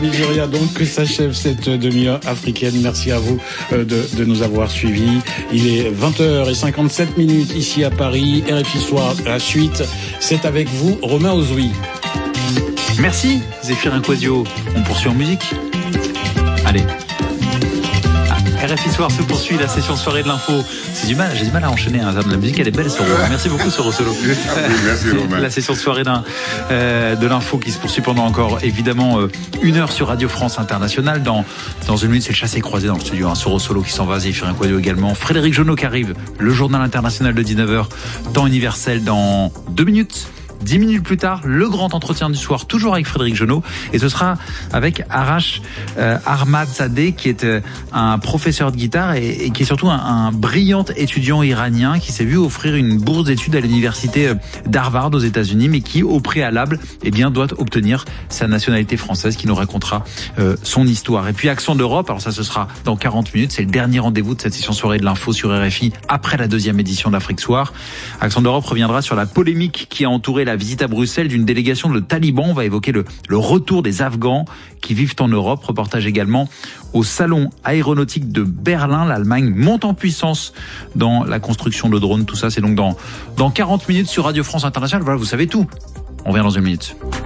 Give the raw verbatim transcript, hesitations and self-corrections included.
Nigeria, donc, que s'achève cette demi-heure africaine. Merci à vous de, de nous avoir suivis. Il est vingt heures cinquante-sept minutes ici à Paris. R F I Soir, la suite, c'est avec vous, Romain Ozoui. Merci, Zéphirin Quadio. On poursuit en musique. Allez. R F I Soir se poursuit, la session soirée de l'info. C'est du mal, j'ai du mal à enchaîner. Hein. La musique, elle est belle, Soro. Merci beaucoup, Soro Solo. Merci, Romain. La session soirée d'un, euh, de l'info qui se poursuit pendant encore, évidemment, euh, une heure sur Radio France Internationale. Dans, dans une minute, c'est le chassé croisé dans le studio. Hein. Soro Solo qui s'en va, Zéphirin Quadio également. Frédéric Jonot qui arrive. Le journal international de dix-neuf heures, temps universel dans deux minutes. Dix minutes plus tard, le grand entretien du soir, toujours avec Frédéric Jonot, et ce sera avec Arash euh, Ahmadzadeh, qui est euh, un professeur de guitare et, et qui est surtout un, un brillant étudiant iranien qui s'est vu offrir une bourse d'études à l'université d'Harvard aux États-Unis, mais qui, au préalable, eh bien, doit obtenir sa nationalité française, qui nous racontera euh, son histoire. Et puis Accent d'Europe, alors ça, ce sera dans quarante minutes, c'est le dernier rendez-vous de cette session soirée de l'info sur R F I après la deuxième édition d'Afrique Soir. Accent d'Europe reviendra sur la polémique qui a entouré la visite à Bruxelles d'une délégation de talibans. On va évoquer le, le retour des Afghans qui vivent en Europe. Reportage également au salon aéronautique de Berlin. L'Allemagne monte en puissance dans la construction de drones. Tout ça, c'est donc dans, dans quarante minutes sur Radio France Internationale. Voilà, vous savez tout. On revient dans une minute.